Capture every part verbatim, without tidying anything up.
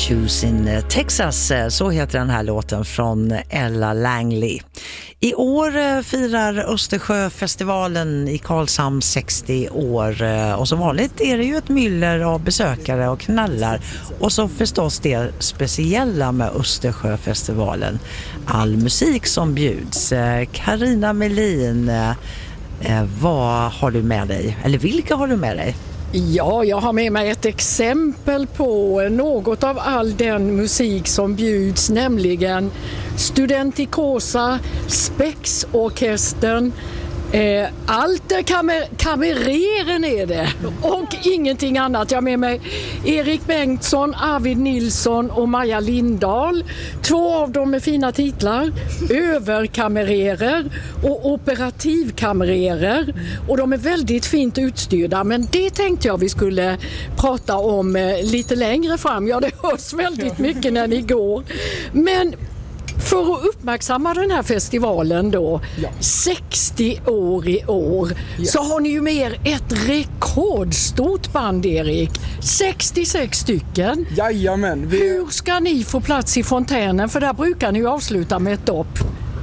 Shoes in Texas, så heter den här låten från Ella Langley. I år firar Östersjöfestivalen i Karlshamn sextio år och som vanligt är det ju ett myller av besökare och knallar och så förstås det speciella med Östersjöfestivalen, all musik som bjuds. Carina Melin, vad har du med dig? Eller vilka har du med dig? Ja, jag har med mig ett exempel på något av all den musik som bjuds, nämligen Studentikosa, Spexorkestern, eh, Alter kamer- kamereren är det och ingenting annat. Jag har med mig Erik Bengtsson, Arvid Nilsson och Maja Lindahl. Två av dem med fina titlar, överkamererer och operativkamererer, och de är väldigt fint utstyrda, men det tänkte jag vi skulle prata om eh, lite längre fram. Ja, det hörs väldigt mycket när ni går. Men för att uppmärksamma den här festivalen då, ja. sextio år i år, yes. Så har ni ju med er ett rekordstort band, Erik. sextiosex stycken. Jajamän. Vi... Hur ska ni få plats i fontänen? För där brukar ni ju avsluta med ett dopp.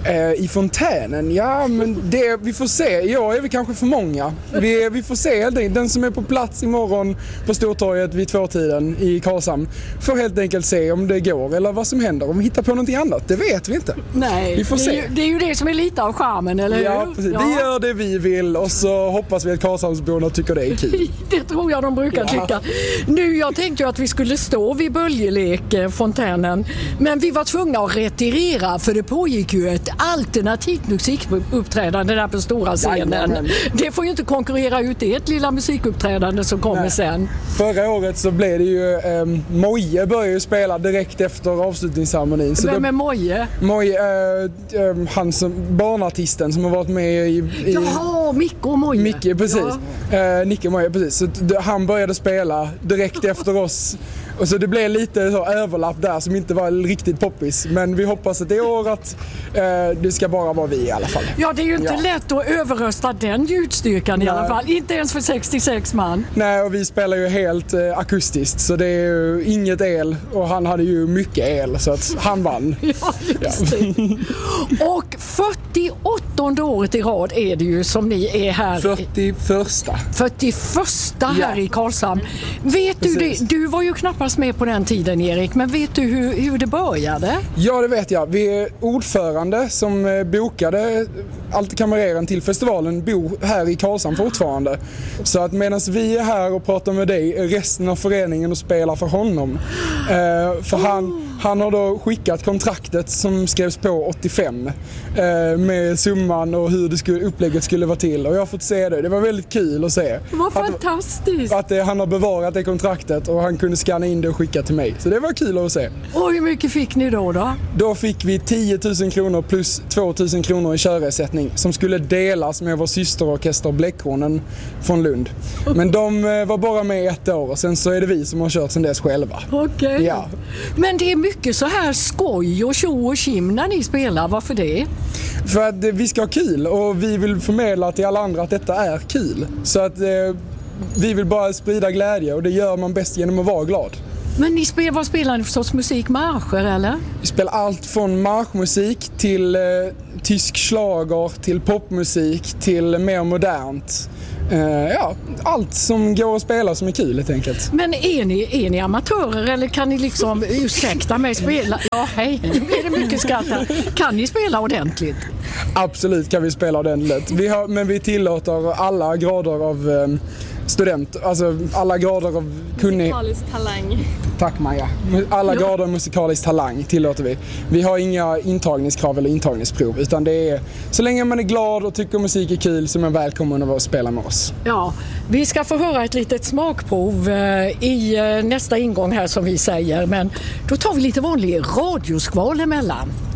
I fontänen, ja men det, vi får se. Ja, är vi kanske för många. Vi, vi får se helt enkelt. Den som är på plats imorgon på Stortorget vid tvåtiden i Karlshamn får helt enkelt se om det går eller vad som händer. Om vi hittar på någonting annat, det vet vi inte. Nej, vi får det, se. Är ju, det är ju det som är lite av charmen, eller ja, hur? Precis. Ja, vi gör det vi vill och så hoppas vi att Karlshamnsborna tycker det är kul. Det tror jag de brukar ja. tycka. Nu, jag tänkte ju att vi skulle stå vid böljelek, fontänen, men vi var tvungna att retirera för det pågick ju ett alternativt musikuppträdande där på stora scenen. Jajamän. Det får ju inte konkurrera ut det lilla musikuppträdande som kommer Nej. sen. Förra året så blev det ju eh, Moje började ju spela direkt efter avslutningsceremonin. Så Vem är Moje? Moje, eh, eh, han som barnartisten som har varit med i... i Jaha, Micke och Moje. Micke, precis. Ja. Eh, Nicke och Moje, precis. Så d- han började spela direkt efter oss. Och så det blev lite så överlapp där som inte var riktigt poppis. Men vi hoppas att det år att eh, det ska bara vara vi i alla fall. Ja, det är ju inte ja. lätt att överrösta den ljudstyrkan i Nej. alla fall. Inte ens för sextiosex man. Nej, och vi spelar ju helt eh, akustiskt. Så det är ju inget el. Och han hade ju mycket el så att han vann. Ja, just det. Och fyrtioåttonde året i rad är det ju som ni är här. fyrtioförsta. fyrtioförsta här ja. i Karlshamn. Vet Precis. du det? Du var ju knappast med på den tiden, Erik, men vet du hur, hur det började? Ja, det vet jag. Vi är ordförande som bokade Alter kamereren till festivalen bor här i Karlshamn fortfarande. Så att medan vi är här och pratar med dig är resten av föreningen och spelar för honom. Eh, för oh. han, han har då skickat kontraktet som skrevs på åttiofem eh, med summan och hur det skulle, upplägget skulle vara till. Och jag har fått se det. Det var väldigt kul att se. Vad fantastiskt! Att, att det, han har bevarat det kontraktet och han kunde scanna in det och skicka till mig. Så det var kul att se. Och hur mycket fick ni då då? Då fick vi tio tusen kronor plus två tusen kronor i körersättning som skulle delas med vår systerorkester Bläckkronen från Lund. Men de var bara med ett år och sen så är det vi som har kört sen dess själva. Okej. Okay. Ja. Men det är mycket så här skoj och tjo och kim när ni spelar. Varför det? För att vi ska ha kul och vi vill förmedla till alla andra att detta är kul. Så att eh, vi vill bara sprida glädje och det gör man bäst genom att vara glad. Men ni spelar, vad spelar ni för sorts musik? Marscher eller? Vi spelar allt från marschmusik till eh, tysk schlager, till popmusik, till mer modernt. Eh, ja, allt som går att spela som är kul helt enkelt. Men är ni, är ni amatörer eller kan ni liksom, ursäkta mig, spela? Ja, hej, nu är det mycket skratt här. Kan ni spela ordentligt? Absolut kan vi spela ordentligt. Vi har, men vi tillåter alla grader av eh, student, alltså alla grader av kunnig... Musikalisk talang. Tack Maja. Alla grader av musikalisk talang tillåter vi. Vi har inga intagningskrav eller intagningsprov utan det är så länge man är glad och tycker musik är kul så är man välkommen att spela med oss. Ja, vi ska få höra ett litet smakprov i nästa ingång här som vi säger, men då tar vi lite vanlig radioskval emellan.